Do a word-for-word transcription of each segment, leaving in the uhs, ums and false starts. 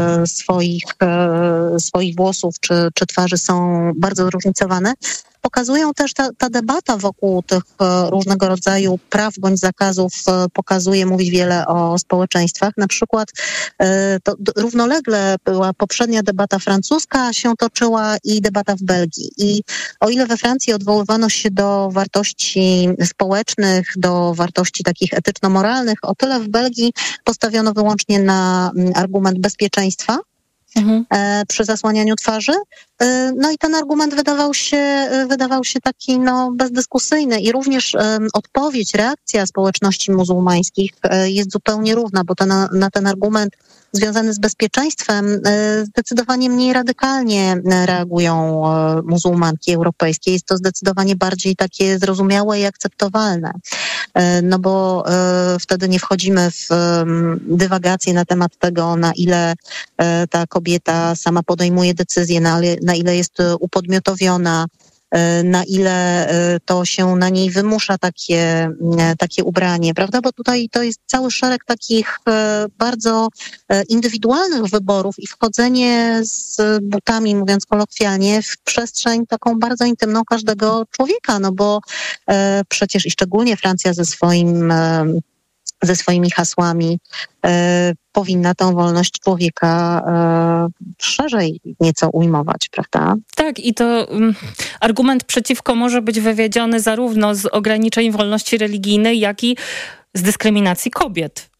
swoich, swoich włosów czy, czy twarzy są bardzo zróżnicowane. Pokazują też, ta, ta debata wokół tych różnego rodzaju praw bądź zakazów pokazuje, mówi wiele o społeczeństwach. Na przykład to równolegle była poprzednia debata francuska, się toczyła i debata w Belgii. I o ile we Francji odwoływano się do wartości społecznych, do wartości takich etyczno-moralnych, o tyle w Belgii postawiono wyłącznie na argument bezpieczeństwa. Mhm. Przy zasłanianiu twarzy. No i ten argument wydawał się, wydawał się taki no, bezdyskusyjny i również um, odpowiedź, reakcja społeczności muzułmańskich jest zupełnie równa, bo ten, na ten argument związany z bezpieczeństwem zdecydowanie mniej radykalnie reagują muzułmanki europejskie. Jest to zdecydowanie bardziej takie zrozumiałe i akceptowalne. No bo wtedy nie wchodzimy w dywagacje na temat tego, na ile ta kobieta sama podejmuje decyzje, na, na ile jest upodmiotowiona, na ile to się na niej wymusza takie, takie ubranie, prawda? Bo tutaj to jest cały szereg takich bardzo indywidualnych wyborów i wchodzenie z butami, mówiąc kolokwialnie, w przestrzeń taką bardzo intymną każdego człowieka, no bo przecież i szczególnie Francja ze swoim ze swoimi hasłami e, powinna tę wolność człowieka e, szerzej nieco ujmować, prawda? Tak, i to um, argument przeciwko może być wywiedziony zarówno z ograniczeń wolności religijnej, jak i z dyskryminacji kobiet.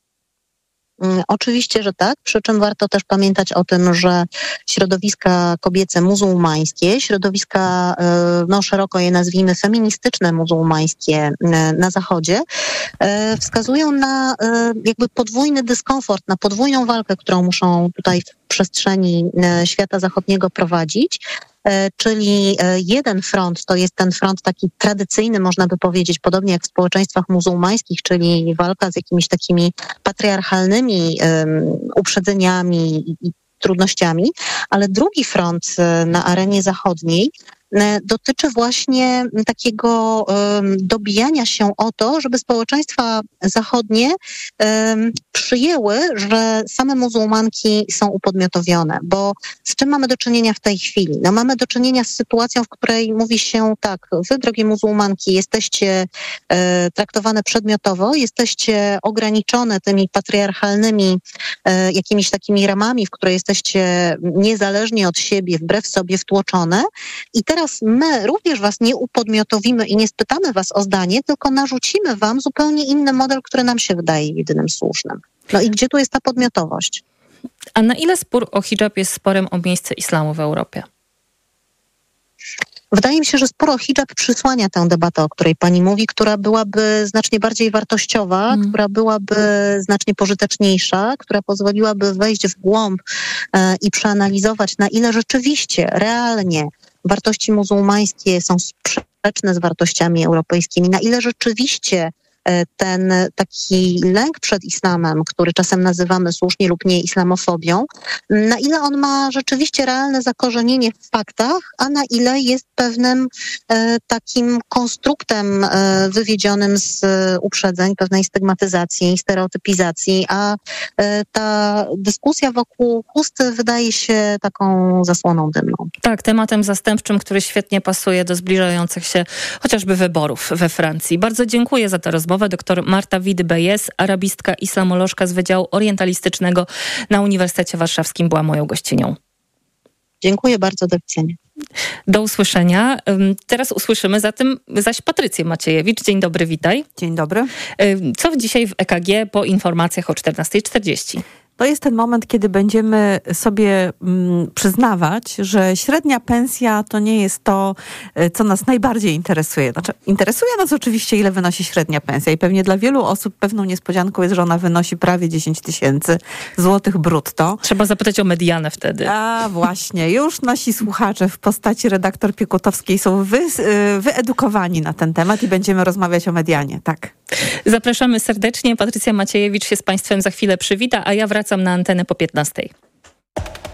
Oczywiście, że tak, przy czym warto też pamiętać o tym, że środowiska kobiece muzułmańskie, środowiska, no szeroko je nazwijmy, feministyczne muzułmańskie na Zachodzie, wskazują na jakby podwójny dyskomfort, na podwójną walkę, którą muszą tutaj w przestrzeni świata zachodniego prowadzić. Czyli jeden front to jest ten front taki tradycyjny, można by powiedzieć, podobnie jak w społeczeństwach muzułmańskich, czyli walka z jakimiś takimi patriarchalnymi um, uprzedzeniami i, i trudnościami, ale drugi front na arenie zachodniej dotyczy właśnie takiego um, dobijania się o to, żeby społeczeństwa zachodnie um, przyjęły, że same muzułmanki są upodmiotowione, bo z czym mamy do czynienia w tej chwili? No mamy do czynienia z sytuacją, w której mówi się tak, wy drogie muzułmanki jesteście e, traktowane przedmiotowo, jesteście ograniczone tymi patriarchalnymi e, jakimiś takimi ramami, w które jesteście niezależnie od siebie, wbrew sobie wtłoczone i teraz my również was nie upodmiotowimy i nie spytamy was o zdanie, tylko narzucimy wam zupełnie inny model, który nam się wydaje jedynym słusznym. No i gdzie tu jest ta podmiotowość? A na ile spór o hidżab jest sporem o miejsce islamu w Europie? Wydaje mi się, że sporo hidżab przysłania tę debatę, o której pani mówi, która byłaby znacznie bardziej wartościowa, mm. która byłaby znacznie pożyteczniejsza, która pozwoliłaby wejść w głąb e, i przeanalizować, na ile rzeczywiście, realnie wartości muzułmańskie są sprzeczne z wartościami europejskimi, na ile rzeczywiście ten taki lęk przed islamem, który czasem nazywamy słusznie lub nie islamofobią, na ile on ma rzeczywiście realne zakorzenienie w faktach, a na ile jest pewnym e, takim konstruktem e, wywiedzionym z uprzedzeń, pewnej stygmatyzacji, stereotypizacji, a e, ta dyskusja wokół chusty wydaje się taką zasłoną dymną. Tak, tematem zastępczym, który świetnie pasuje do zbliżających się chociażby wyborów we Francji. Bardzo dziękuję za tę rozmowę. Doktor Marta Widy-Beyes, arabistka, islamolożka z Wydziału Orientalistycznego na Uniwersytecie Warszawskim, była moją gościnią. Dziękuję bardzo, do widzenia. Do usłyszenia. Teraz usłyszymy zatem zaś Patrycję Maciejewicz. Dzień dobry, witaj. Dzień dobry. Co dzisiaj w E K G po informacjach o czternastej czterdzieści? To jest ten moment, kiedy będziemy sobie mm, przyznawać, że średnia pensja to nie jest to, co nas najbardziej interesuje. Znaczy, interesuje nas oczywiście, ile wynosi średnia pensja i pewnie dla wielu osób pewną niespodzianką jest, że ona wynosi prawie dziesięć tysięcy złotych brutto. Trzeba zapytać o medianę wtedy. A właśnie, już nasi słuchacze w postaci redaktor Piekutowskiej są wy, wyedukowani na ten temat i będziemy rozmawiać o medianie, tak. Zapraszamy serdecznie. Patrycja Maciejewicz się z Państwem za chwilę przywita, a ja wracam na antenę po piętnastej.